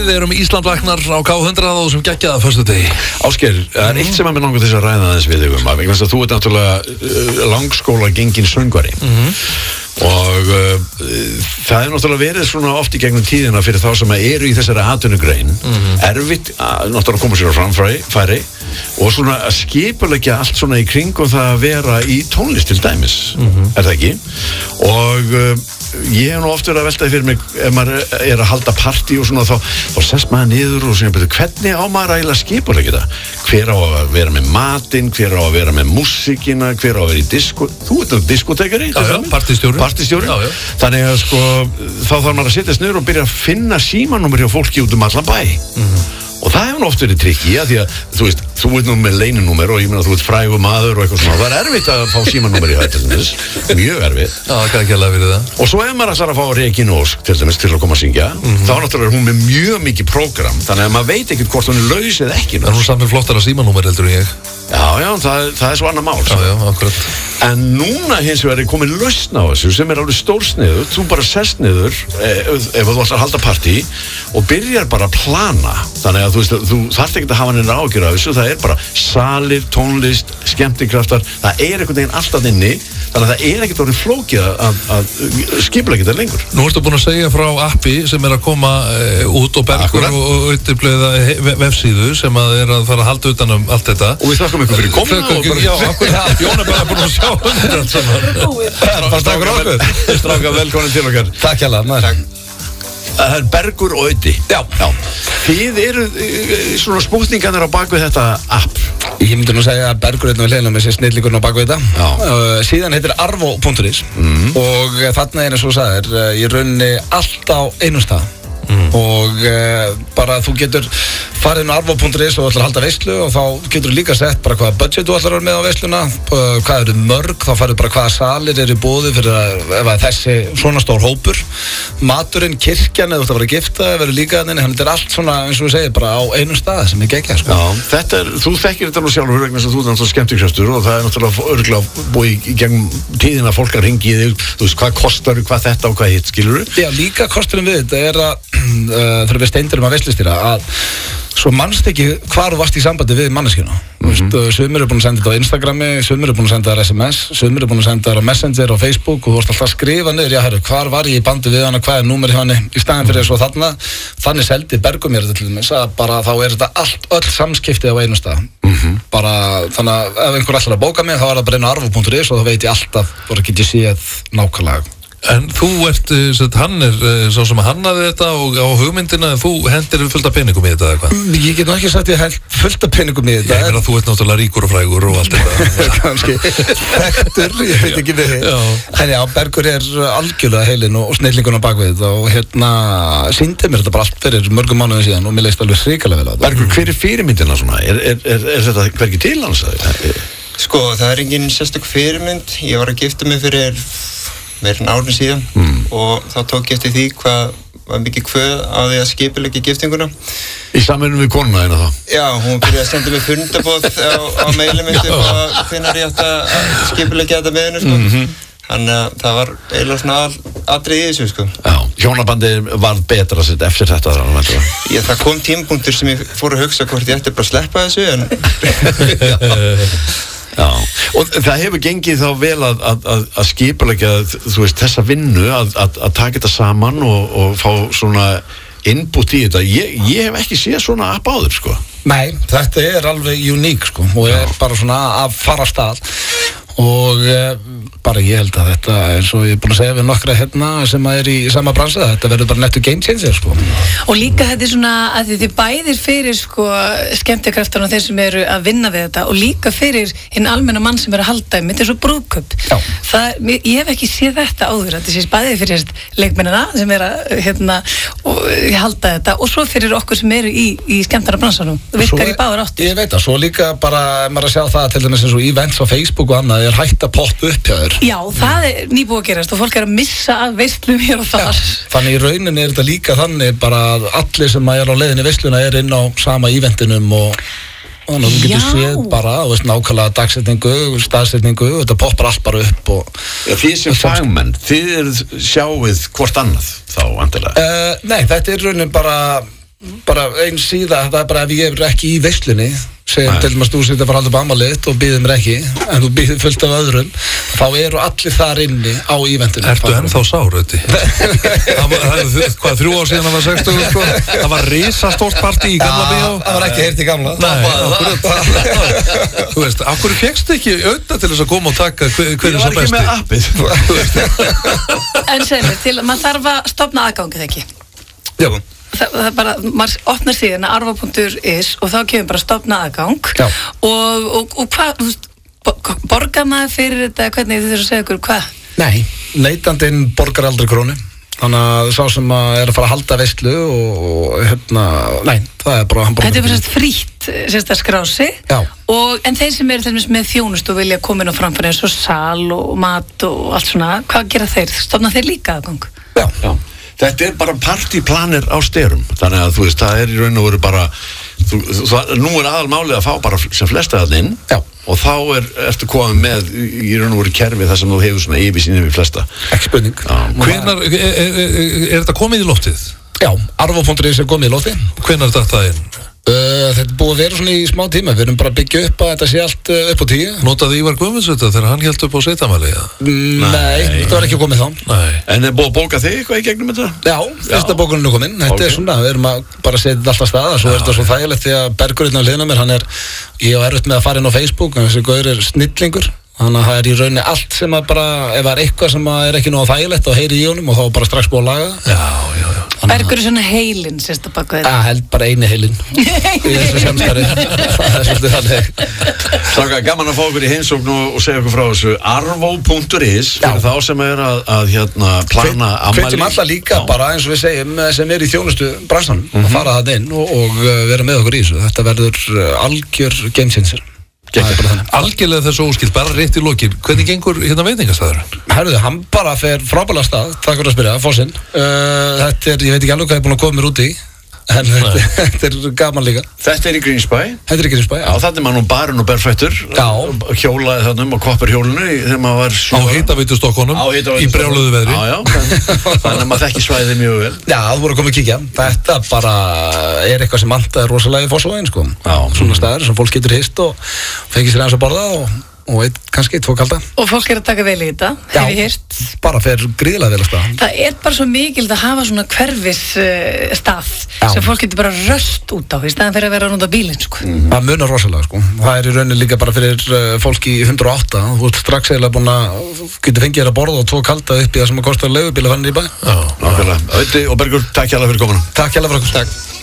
Við erum Íslandvagnar á K100 og sem geggjaða föstudegi. Ásgeir, það eitt sem að mér langar til að ræða þess við þig vegna þess að þú ert náttúrulega langskóla gengin söngvari og það náttúrulega verið svona oft í gegnum tíðina fyrir þá sem eru í þessari atvinnugrein erfitt náttúrulega að koma sér á framfæri og svona að skipuleggja allt svona í kringum það að vera í tónlist til dæmis, er það ekki? Og ég hef nú oft verið að veltaði fyrir mig ef maður er að halda partí og svona þá sest maður niður og svona hvernig á maður að eiginlega skipuleggja þetta? Hver á að vera með matinn, hver á að vera með músíkina, hver á að vera í disko? Þú ert það diskotekari? Partistjóri. Þannig að sko þá þarf maður að setjast niður og byrja að finna símanúmer hjá fólki út allan bæ. Og það hefur oft verið trikki, því að þú veist, þú ert nú með leyninúmer og ég meina þú ert frægur maður og eitthvað svona. Það erfitt að fá símanúmer í þetta, mjög erfitt. Já, það kann ekki alveg verið það. Og svo ef maður ætlar að fá Regínu Ósk til dæmis til að koma að syngja, þá náttúrulega er hún með mjög mikið prógram, þannig að maður veit ekkert hvort hún er laus eða ekki. En hún samt með flottara símanúmer heldur en ég. Já, það er svo annað mál. Já, akkurat. En núna hins vegar er komin lausn á þessu sem er alveg stórsniður. Þú bara sest niður ef þú ætlar að halda partí og byrjar bara að plana. Þannig að þú þarft ekki að hafa neina ágjur af þessu. Það er bara salir, tónlist, skemmtikraftar. Það er einhvern veginn alltaf inni. Þannig að það er ekkert orðið flókið að skipuleggja þetta lengur. Nú ertu búin að segja frá appi sem er að koma út og Bergur og auðvitað vefsíðu sem að er að fara að halda utan allt þetta. Og við þakkum ykkur fyrir komuna. Já, akkurat. Jón er bara búin að sjá þetta saman. Strákar, velkomin til okkar. Takk hjá maður. Það er Bergur og Öddi. Já. Þið eru svona spútningarnir á bakvið þetta app. Ég myndi nú segja að Bergur er vel heilum með sér snillíkurinn á bakvið þetta. Síðan heitir Arvo.is og þarna er eins og þú sagðir, ég raunni allt á einum stað. Og bara þú getur farið inn á Arvo.is og ætlar að halda veislu og þá getur þú líka sett bara hvaða budget þú ætlar að vera með á veisluna, hvað eru mörg, þá farið bara hvaða salir eru í boði fyrir ef að þessi svona stór hópur, maturinn, kirkjan eða þú ætlar að vera gifta, verður líka þannig, þannig þetta er allt svona eins og við segir bara á einum stað sem er geggjað sko. Já, þú þekkir þetta nú sjálfur vegna þess að þú ert náttúrulega skemmtikraftur og það er náttúrulega örugglega búið í gegnum tíðina fólk að hringi í þig, þú veist hvað kostar, hvað þetta og hvað hitt, skilurðu? Já, líka kosturinn við þetta er að þegar við steindurum að veislustýra að svo manst ekki hvar þú varst í sambandi við manneskjuna. Sumir eru búin að senda þetta á Instagrami, sumir eru búin að senda þetta á SMS, sumir eru búin að senda þetta á Messenger og Facebook og þú varst alltaf að skrifa niður, já herru, hvar var ég í bandi við hana, hvað er númerið hjá henni, í staðin fyrir svo þarna. Þannig seldi Bergur mér þetta til dæmis að bara þá er þetta öll samskiptið á einu stað. Bara þannig að ef einhver ætlar að bóka mig þá er það bara inn á Arvo.is og þá veit ég alltaf, bara get ég séð nákvæmlega. En þú ert, hann er sá sem hannaði þetta og á hugmyndina en þú hendir fullt af peningum í þetta eða hvað? Ég get nú ekki sagt ég held fullt af peningum í þetta. Ég meina þú ert náttúrulega ríkur og frægur og allt þetta. Kannski þekktur, ég veit ekki við þig. En já, Bergur er algjörlega heilinn og snillingurinn á bakvið þetta og sýndi mér þetta bara allt fyrir mörgum mánuðum síðan og mér leist alveg hrikalega vel á þetta. Bergur, hver er fyrirmyndina svona? Er þetta hvergi til hans? Sko, það er engin sérstök fyrirmynd. Ég var að gifta mig fyrir meira en árið síðan og þá tók ég eftir því hvað var mikið kvöð á því að skipuleggja giftinguna. Í samvinnu við konuna þína þá? Já, hún byrjaði að senda mig fundarboð á mailið mitt hvenær ég ætti að skipuleggja þetta með henni sko. Þannig að það var eiginlega svona atriði í þessu sko. Já, hjónabandið var betra eftir þetta Já, það kom tímapunktur sem ég fór að hugsa hvort ég ætti bara að sleppa þessu en Já, og það hefur gengið þá vel að skipuleggja, þú veist, þessa vinnu að taka þetta saman og fá svona input í þetta. Ég hef ekki séð svona app áður, sko. Nei, þetta er alveg uník, sko, og er bara svona að fara af stað og bara ég held að þetta eins og ég er búin að segja við nokkra hérna sem er í sama bransa, þetta verður bara netto game changer sko. Og líka þetta er svona að þið bæðir fyrir sko skemmtikraftarna þeir sem eru að vinna við þetta og líka fyrir hinn almenna mann sem er að halda þetta er svo brúðkaup. Ég hef ekki séð þetta áður, þetta sést bæðið fyrir leikmennina sem er að halda þetta og svo fyrir okkur sem eru í skemmtara bransanum, virkar í báðar áttir. Ég veit það, svo líka bara maður að sjá það til dæmis eins og events á Facebook og annað er hægt að poppa upp hjá þér. Já, það er nýbúið að gerast og fólk er að missa af veislum hér og þar. Þannig í rauninni er þetta líka þannig bara að allir sem er á leiðinni veisluna er inn á sama eventinum og þannig að þú getur séð bara, þú veist, nákvæmlega dagsetningu, staðsetningu og þetta poppar allt bara upp og þið sem fagmenn, þið sjáuð hvort annað þá andilega? Nei, þetta er rauninni bara bara einn síða, það bara ef ég er ekki í veislunni, segjum til dæmis þú sitt að fara alltaf bammalið þitt og býðir mér ekki, en þú býðir fullt af öðrum, þá eru allir þar inni á eventinu. Ertu ennþá sár, Ötti? Hvað, 3 ár síðan það var 60, sko? Það var risastórt partí í gamla bíó. Það var ekki heyrt í gamla. Þú veist, af hverju fékkstu ekki Ötta til þess að koma og taka hver er svo besti? Ég var ekki með appið. En segir mér, til að maður þarf að stofna aðgangið ekki. Já. Það er bara, maður opnar síðan arva.is og þá kemur bara stofna aðgang. Já. Og hvað, þú veist, borgar maður fyrir þetta, hvernig þið þurfum að segja ykkur, hvað? Nei, neytandinn borgar aldrei krónu. Þannig að sá sem er að fara að halda veislu og nei, það er bara hann borgar. Þetta er bara frítt, sérst að skrá sig. Já. En þeir sem eru með þjónustu og vilja koma inn á framfæri eins og sal og mat og allt svona, hvað gera þeir? Stofna þeir líka aðgang? Já. Þetta er bara partyplanir á styrum, þannig að þú veist, það er í raun og veru bara, nú er aðalmálið að fá bara sem flesta það inn. Já. Og þá ertu komið með í raun og veru kerfi þar sem þú hefur svona yfirsýn yfir flesta. Ekki spurning. Hvenær, er þetta komið í loftið? Já, arvo.is er komið í loftið. Hvenær er þetta inn? Þetta er búið að vera svona í smá tíma. Við erum bara að byggja upp að þetta sé allt upp á 10. Notaði Ívar Guðmunds þetta þegar hann hélt upp á sveitamæli? Nei, þetta var ekki komið þá. Nei. En er búið að bóka þig eitthvað í gegnum þetta? Já, fyrsta bókunin er komin. Þetta er svona, við erum að bara setja þetta alltaf staða. Svo er þetta svo þægilegt því að Bergur hérna á hliðina mér, ég á erfitt með að fara inn á Facebook, en þessi gaur er snillingur. Þannig að það er í rauninni allt sem að bara, ef það er eitthvað sem er ekki nógu þægilegt og heyri í honum og þá bara strax búið að laga. Já. Bergur er svona heilinn, sérst að baka þetta? Held bara eini heilinn í þessu samstarfi. Það er svolítið þannig. Strákar, gaman að fá okkur í heimsókn og segja okkur frá þessu arvo.is fyrir þá sem er að plana ammæli. Hvetjum alla líka bara eins og við segjum sem er í þjónustu bransanum að fara það inn og vera með okkur í þessu. Þetta verður algjör game changer. Algjörlega þessu óskilt, bara rétt í lokin. Hvernig gengur veitingastæðurinn? Herruðu, hann bara fer frábælega stað. Takk fyrir að spyrja, Fossinn. Þetta er, ég veit ekki alveg hvað ég er búin að koma mér út í, en þetta er gaman líka. Þetta er í Grímsbæ. Þetta er í Grímsbæ, já. Þannig maður nú barinn og berfættur. Já. Hjólaði þarna á kopparhjólinu þegar maður var á hitaveitustokkunum í brjáluðu veðri. Já. Þannig að maður þekki svæðið mjög vel. Já, þú voru að koma að kíkja. Þetta bara er eitthvað sem vantar rosalega í Fossvoginn, sko. Já. Svona staðar sem fólk getur hist og fengið sér aðeins að borða og kannski 2 kalda. Og fólk er að taka vel í þetta, hef ég heyrt. Bara fer gríðilega vel að stað. Það er bara svo mikilvægt að hafa svona hverfis stað sem fólk getur bara röst út á í staðan fyrir að vera að nota bílinn, sko. Það munar rosalega, sko. Það er í rauninni líka bara fyrir fólk í 108. Þú ert strax eiginlega búin að geta fengið þér að borða og 2 kalda upp í það sem að kosta leigubíl að fara niður í bæ. Já, nákvæmlega. Ötti og Bergur, takk hjá fyrir komuna. Takk hjá fyrir okkur. Takk.